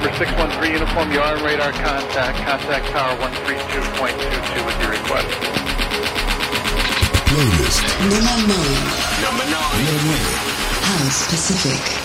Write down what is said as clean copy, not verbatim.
November 613 uniform, you are on radar contact. Contact tower 132.22 with your request. Playlist. Number 9. House Pacific.